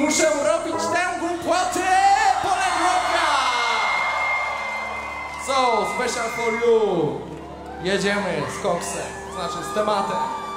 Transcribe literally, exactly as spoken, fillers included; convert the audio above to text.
muszę robić tę głupotę Poland Rocka! So, special for you. Jedziemy z koksem, znaczy z tematem.